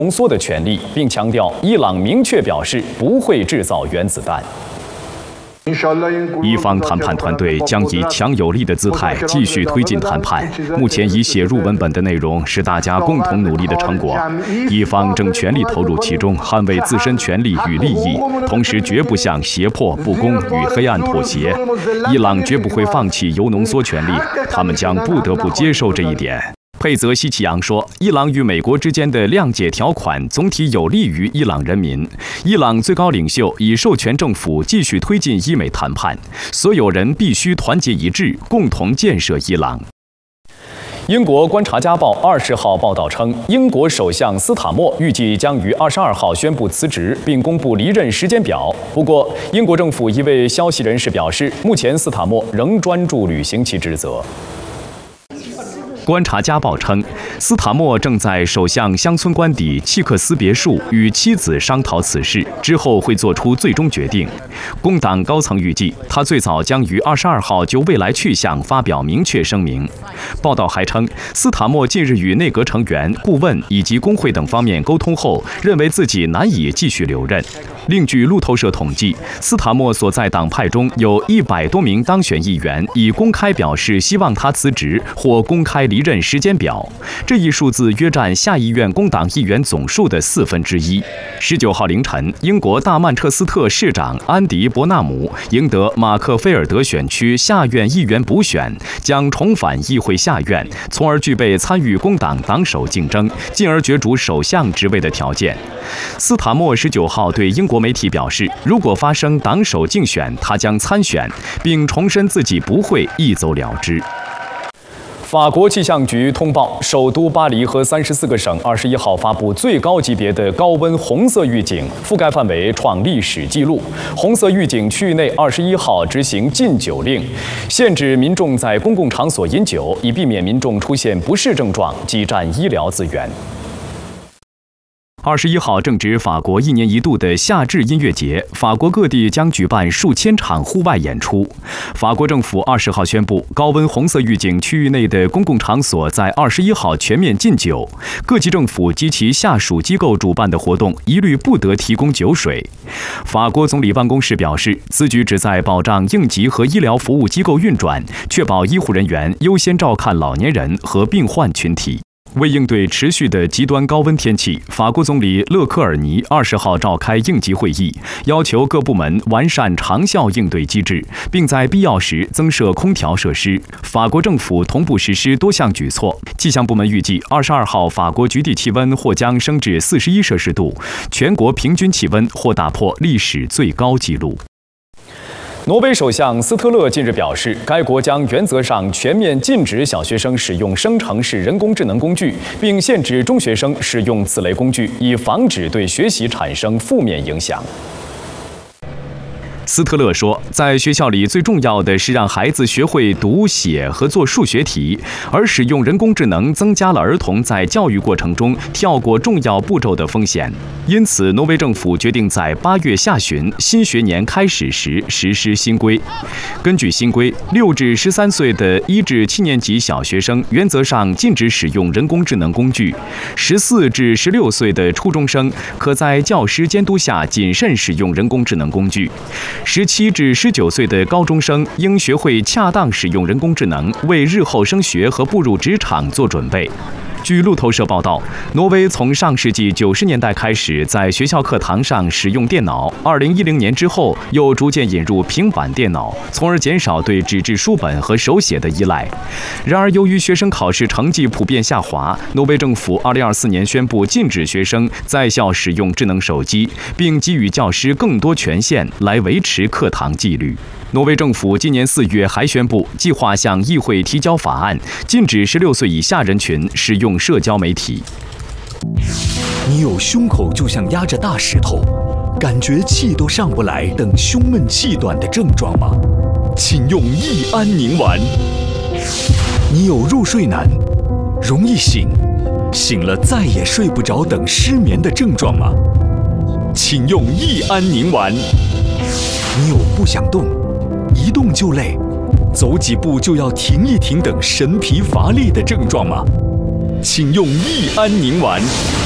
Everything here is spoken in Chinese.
浓缩的权利，并强调伊朗明确表示不会制造原子弹。 伊方谈判团队将以强有力的姿态继续推进谈判。目前已写入文本的内容是大家共同努力的成果，伊方正全力投入其中，捍卫自身权利与利益，同时绝不向胁迫、不公与黑暗妥协。伊朗绝不会放弃铀浓缩权利，他们将不得不接受这一点。佩泽西奇扬说，伊朗与美国之间的谅解条款总体有利于伊朗人民。伊朗最高领袖已授权政府继续推进伊美谈判，所有人必须团结一致，共同建设伊朗。 英国《观察家报》20号报道称，英国首相斯塔默预计将于22号宣布辞职，并公布离任时间表。不过，英国政府一位消息人士表示，目前斯塔默仍专注履行其职责。 观察家报称，斯塔默正在首相乡村官邸契克斯别墅与妻子商讨此事，之后会做出最终决定。工党高层预计，他最早将于22号就未来去向发表明确声明。报道还称，斯塔默近日与内阁成员、顾问以及工会等方面沟通后，认为自己难以继续留任。另据路透社统计，斯塔默所在党派中有100多名当选议员已公开表示希望他辞职或公开离任时间表，这一数字约占下议院工党议员总数的1/4。19号凌晨，英国大曼彻斯特市长安迪·伯纳姆赢得马克菲尔德选区下院议员补选，将重返议会下院，从而具备参与工党党首竞争，进而角逐首相职位的条件。斯塔默19号对英国媒体表示，如果发生党首竞选，他将参选，并重申自己不会一走了之。 法国气象局通报，首都巴黎和34个省21号发布最高级别的高温红色预警，覆盖范围创历史纪录。红色预警区域内21号执行禁酒令，限制民众在公共场所饮酒，以避免民众出现不适症状，挤占医疗资源。 21号正值法国1年1度的夏至音乐节，法国各地将举办数千场户外演出。法国政府20号宣布，高温红色预警区域内的公共场所在21号全面禁酒，各级政府及其下属机构主办的活动一律不得提供酒水。法国总理办公室表示，此举旨在保障应急和医疗服务机构运转，确保医护人员优先照看老年人和病患群体。为应对持续的极端高温天气，法国总理勒克尔尼20号召开应急会议，要求各部门完善长效应对机制，并在必要时增设空调设施。法国政府同步实施多项举措。气象部门预计，22号法国局地气温或将升至41摄氏度，全国平均气温或打破历史最高纪录。 挪威首相斯特勒近日表示，该国将原则上全面禁止小学生使用生成式人工智能工具，并限制中学生使用此类工具，以防止对学习产生负面影响。 斯特勒说，在学校里最重要的是让孩子学会读写和做数学题，而使用人工智能增加了儿童在教育过程中跳过重要步骤的风险。因此，挪威政府决定在8月下旬新学年开始时实施新规。根据新规，6至13岁的1至7年级小学生原则上禁止使用人工智能工具；14至16岁的初中生可在教师监督下谨慎使用人工智能工具。17至19岁的高中生应学会恰当使用人工智能，为日后升学和步入职场做准备。据路透社报道，挪威从上世纪90年代开始在学校课堂上使用电脑，2010年之后又逐渐引入平板电脑，从而减少对纸质书本和手写的依赖。然而，由于学生考试成绩普遍下滑，挪威政府2024年宣布禁止学生在校使用智能手机，并给予教师更多权限来维持课堂纪律。挪威政府今年4月还宣布，计划向议会提交法案，禁止16岁以下人群使用社交媒体。 你有胸口就像压着大石头，感觉气都上不来等胸闷气短的症状吗？请用益安宁丸。你有入睡难、容易醒、醒了再也睡不着等失眠的症状吗？请用益安宁丸。你有不想动、一动就累、走几步就要停一停等神疲乏力的症状吗？请用益安宁丸。